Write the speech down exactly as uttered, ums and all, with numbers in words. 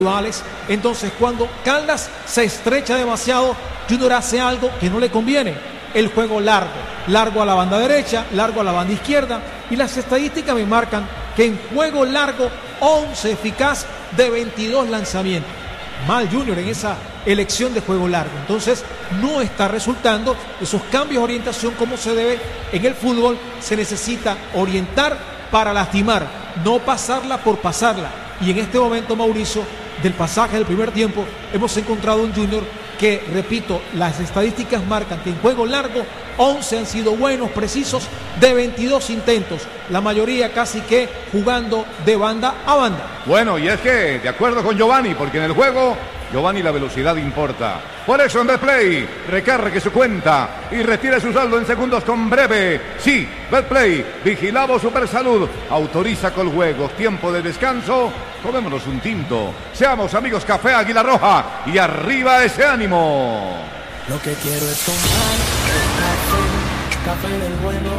rivales. Entonces, cuando Caldas se estrecha demasiado, Junior hace algo que no le conviene: el juego largo, largo a la banda derecha, largo a la banda izquierda, y las estadísticas me marcan que en juego largo, once eficaz de veintidós lanzamientos. Mal Junior en esa elección de juego largo. Entonces no está resultando esos cambios de orientación como se debe. En el fútbol se necesita orientar para lastimar, no pasarla por pasarla. Y en este momento, Mauricio, del pasaje del primer tiempo, hemos encontrado un Junior que, repito, las estadísticas marcan que en juego largo once han sido buenos, precisos, de veintidós intentos, la mayoría casi que jugando de banda a banda. Bueno, y es que, de acuerdo con Giovanni, porque en el juego, Giovanni, la velocidad importa. Por eso en Betplay, recargue su cuenta y retire su saldo en segundos con Breve. Sí, Betplay, vigilado Supersalud, autoriza con juegos, tiempo de descanso, tomémonos un tinto. Seamos amigos Café Águila Roja y arriba ese ánimo. Lo que quiero es tomar café, café del bueno.